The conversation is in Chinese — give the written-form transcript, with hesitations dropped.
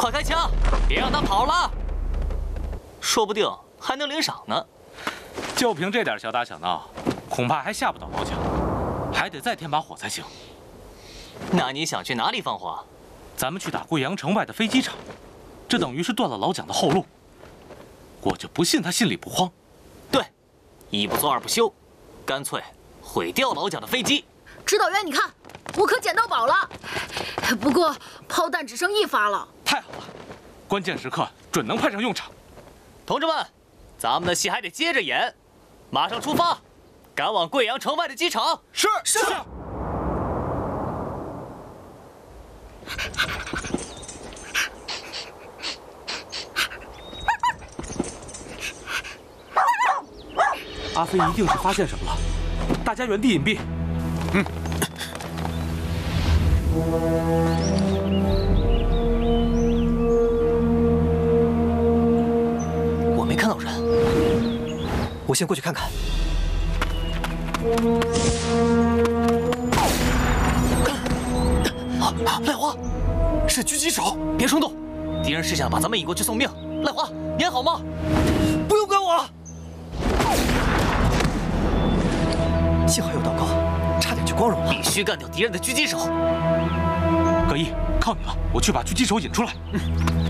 快开枪，别让他跑了，说不定还能领赏呢。 就凭这点小打小闹，恐怕还吓不倒老蒋，还得再添把火才行。 那你想去哪里放火？ 咱们去打贵阳城外的飞机场，这等于是断了老蒋的后路。我就不信他心里不慌。 对，一不做二不休，干脆毁掉老蒋的飞机。 指导员，你看，我可捡到宝了，不过炮弹只剩1发了。 太好了，关键时刻准能派上用场。 同志们，咱们的戏还得接着演，马上出发，赶往贵阳城外的机场。 是。阿飞一定是发现什么了，大家原地隐蔽。 我没看到人， 我先过去看看。 赖华，是狙击手，别冲动，敌人是想把咱们引过去送命。赖华，你还好吗？ 不用管我。幸好有道高，差点就光荣了。 必须干掉敌人的狙击手。 葛一，靠你了，我去把狙击手引出来。